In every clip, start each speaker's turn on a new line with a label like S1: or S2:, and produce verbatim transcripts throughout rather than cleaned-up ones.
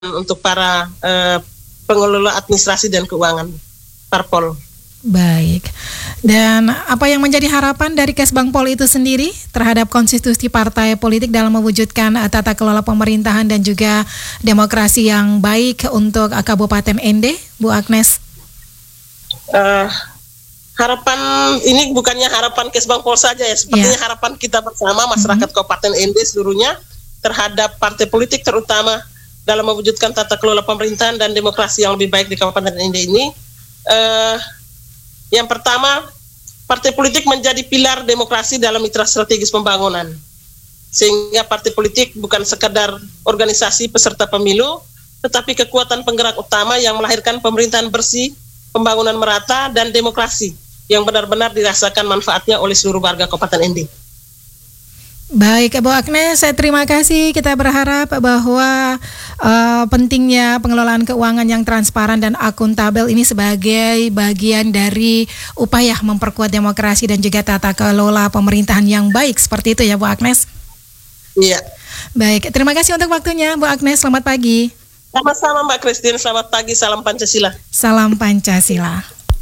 S1: untuk para uh, pengelola administrasi dan keuangan parpol.
S2: Baik. Dan apa yang menjadi harapan dari Kesbangpol itu sendiri terhadap konstitusi partai politik dalam mewujudkan uh, tata kelola pemerintahan dan juga demokrasi yang baik untuk uh, Kabupaten N D, Bu Agnes?
S1: Uh, harapan ini bukannya harapan Kesbangpol saja ya, sepertinya yeah. harapan kita bersama masyarakat mm-hmm. Kabupaten N D seluruhnya terhadap partai politik, terutama dalam mewujudkan tata kelola pemerintahan dan demokrasi yang lebih baik di Kabupaten N D ini. Uh, Yang pertama, partai politik menjadi pilar demokrasi dalam mitra strategis pembangunan. Sehingga partai politik bukan sekadar organisasi peserta pemilu, tetapi kekuatan penggerak utama yang melahirkan pemerintahan bersih, pembangunan merata, dan demokrasi yang benar-benar dirasakan manfaatnya oleh seluruh warga Kabupaten N D.
S2: Baik, Bu Agnes, terima kasih. Kita berharap bahwa uh, pentingnya pengelolaan keuangan yang transparan dan akuntabel ini sebagai bagian dari upaya memperkuat demokrasi dan juga tata kelola pemerintahan yang baik. Seperti itu ya, Bu Agnes?
S1: Iya.
S2: Baik, terima kasih untuk waktunya, Bu Agnes. Selamat pagi.
S1: Sama-sama, Mbak Christine. Selamat pagi. Salam Pancasila.
S2: Salam Pancasila.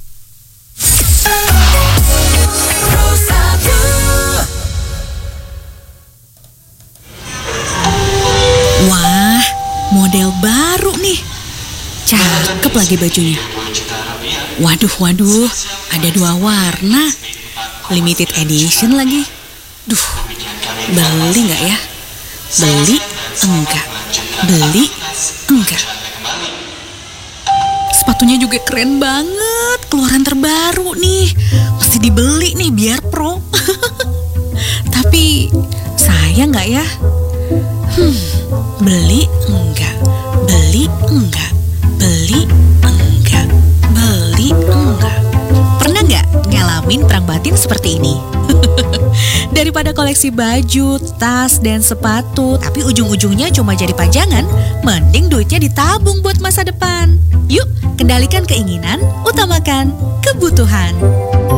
S3: Wah, model baru nih. Cakep lagi bajunya. Waduh, waduh, ada dua warna. Limited edition lagi. Duh, beli nggak ya? Beli enggak. Beli enggak. Sepatunya juga keren banget. Keluaran terbaru nih. Mesti dibeli nih biar pro. Tapi sayang nggak ya? Hmm, beli enggak, beli enggak, beli enggak, beli enggak. Pernah nggak ngalamin perang batin seperti ini? Daripada koleksi baju, tas, dan sepatu, tapi ujung-ujungnya cuma jadi pajangan, mending duitnya ditabung buat masa depan. Yuk, kendalikan keinginan, utamakan kebutuhan.